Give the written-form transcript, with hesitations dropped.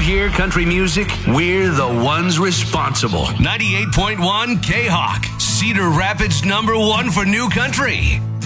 hear country music, we're the ones responsible. 98.1 K-Hawk, Cedar Rapids #1 for new country.